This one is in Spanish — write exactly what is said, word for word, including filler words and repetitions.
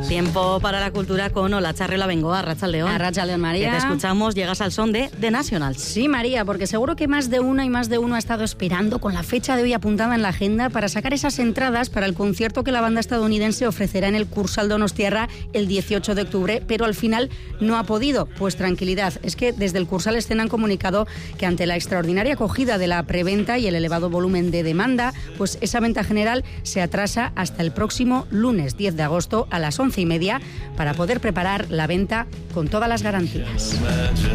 Tiempo para la cultura con Ola Charrela Bengoa, Arratsaldeon. Arratsaldeon, María. Que te escuchamos, llegas al son de The Nationals. Sí, María, porque seguro que más de una y más de uno ha estado esperando con la fecha de hoy apuntada en la agenda para sacar esas entradas para el concierto que la banda estadounidense ofrecerá en el Kursaal Donostiarra el dieciocho de octubre, pero al final no ha podido. Pues tranquilidad, es que desde el Kursaal Escena han comunicado que ante la extraordinaria acogida de la preventa y el elevado volumen de demanda, pues esa venta general se atrasa hasta el próximo lunes diez de agosto a las once y media para poder preparar la venta con todas las garantías.